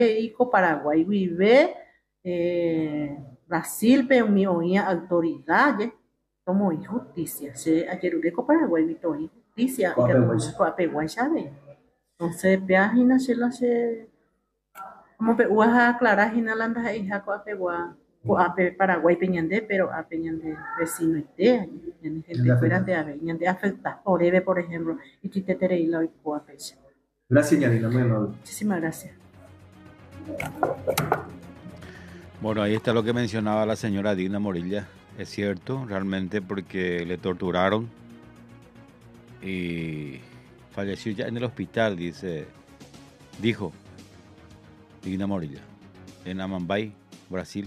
hijo Paraguay vive, Brasil, pero mi oía autoridad, como injusticia. Ayer ureco Paraguay vi todo injusticia, y que Coapeguay ya ve. Entonces, peajina se como pe uaja aclarar hinalanda hija Coapeguá, Coape Paraguay Peñandé, pero a Peñandé vecino idea, y gente fuera de ave, Peñandé afecta, Orebe, por ejemplo, y Titetere y la Coapecha. Gracias, Yanina. Bueno, Muchísimas gracias. Bueno, ahí está lo que mencionaba la señora Dina Morilla. Es cierto, realmente, porque le torturaron y falleció ya en el hospital, dijo Dina Morilla, en Amambay, Brasil.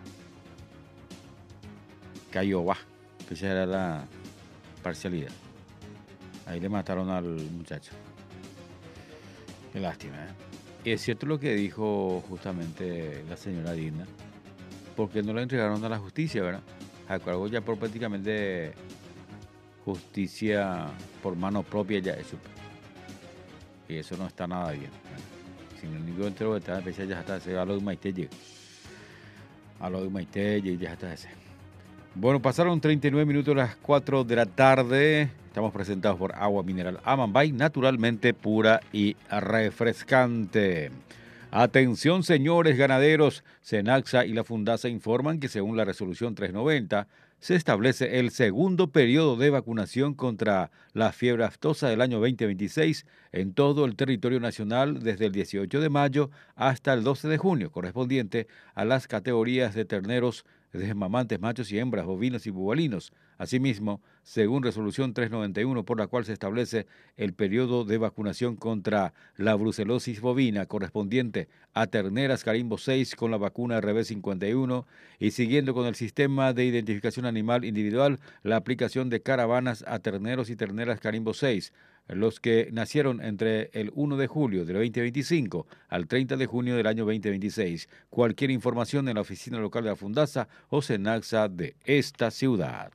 Cayó, que esa era la parcialidad. Ahí le mataron al muchacho. Qué lástima, ¿eh? Y es cierto lo que dijo justamente la señora Dina, porque no la entregaron a la justicia, ¿verdad? Algo ya por prácticamente justicia por mano propia ya es súper. Y eso no está nada bien, ¿verdad? Si no ningún entero está especial ya está ese a lo de Maite llega. A lo de Maite ya está ese. Bueno, pasaron 39 minutos las 4 de la tarde. Estamos presentados por Agua Mineral Amambay, naturalmente pura y refrescante. Atención, señores ganaderos. Senaxa y la Fundasa informan que según la resolución 390, se establece el segundo periodo de vacunación contra la fiebre aftosa del año 2026 en todo el territorio nacional desde el 18 de mayo hasta el 12 de junio, correspondiente a las categorías de terneros desmamantes machos y hembras, bovinos y bubalinos. Asimismo, según resolución 391, por la cual se establece el periodo de vacunación contra la brucelosis bovina correspondiente a terneras carimbo 6 con la vacuna RB51 y siguiendo con el sistema de identificación animal individual, la aplicación de caravanas a terneros y terneras carimbo 6, los que nacieron entre el 1 de julio del 2025 al 30 de junio del año 2026. Cualquier información en la oficina local de la Fundasa o Senaxa de esta ciudad.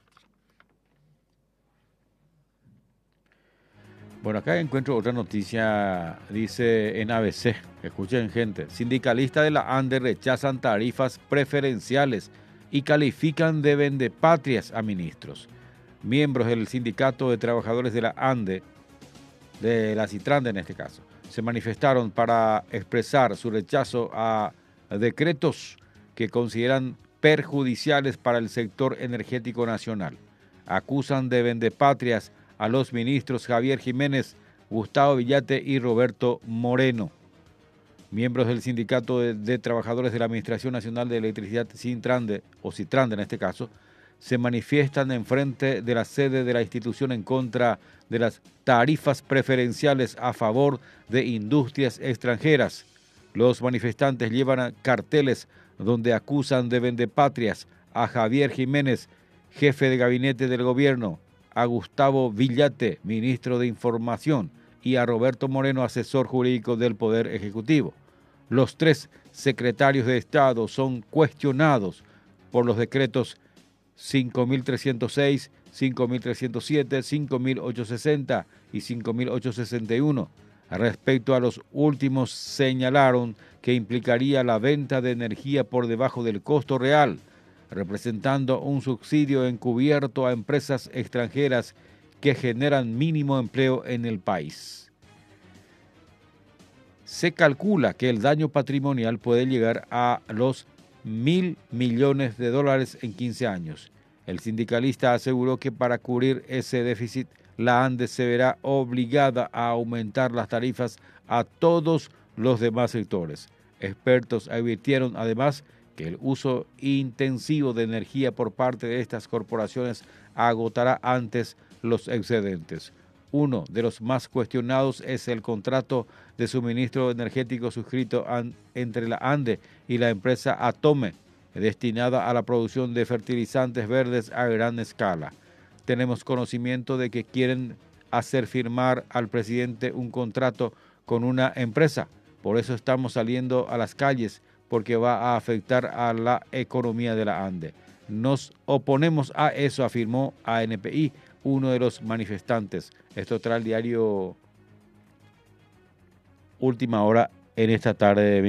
Bueno, acá encuentro otra noticia, dice en ABC, escuchen gente, sindicalistas de la ANDE rechazan tarifas preferenciales y califican de vendepatrias a ministros. Miembros del sindicato de trabajadores de la ANDE, de la Citrande en este caso, se manifestaron para expresar su rechazo a decretos que consideran perjudiciales para el sector energético nacional. Acusan de vendepatrias a los ministros Javier Jiménez, Gustavo Villate y Roberto Moreno. Miembros del Sindicato de Trabajadores de la Administración Nacional de Electricidad Cintrande, o Citrande en este caso, se manifiestan en frente de la sede de la institución en contra de las tarifas preferenciales a favor de industrias extranjeras. Los manifestantes llevan carteles donde acusan de vendepatrias a Javier Jiménez, jefe de gabinete del gobierno, a Gustavo Villate, ministro de Información, y a Roberto Moreno, asesor jurídico del Poder Ejecutivo. Los tres secretarios de Estado son cuestionados por los decretos 5.306, 5.307, 5.860 y 5.861. Respecto a los últimos, señalaron que implicaría la venta de energía por debajo del costo real, representando un subsidio encubierto a empresas extranjeras que generan mínimo empleo en el país. Se calcula que el daño patrimonial puede llegar a los 1.000 millones de dólares en 15 años. El sindicalista aseguró que para cubrir ese déficit, la ANDE se verá obligada a aumentar las tarifas a todos los demás sectores. Expertos advirtieron además que el uso intensivo de energía por parte de estas corporaciones agotará antes los excedentes. Uno de los más cuestionados es el contrato de suministro energético suscrito entre la ANDE y la empresa Atome, destinada a la producción de fertilizantes verdes a gran escala. Tenemos conocimiento de que quieren hacer firmar al presidente un contrato con una empresa. Por eso estamos saliendo a las calles, porque va a afectar a la economía de la ANDE. Nos oponemos a eso, afirmó ANPI, uno de los manifestantes. Esto trae el diario Última Hora en esta tarde de